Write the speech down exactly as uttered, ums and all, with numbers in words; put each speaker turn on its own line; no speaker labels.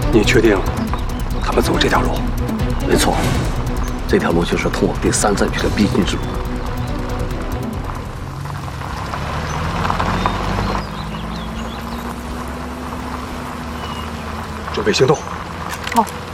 你确定他们走这条路？
没错，这条路就是通往第三战区的必经之路。
准备行动。
好。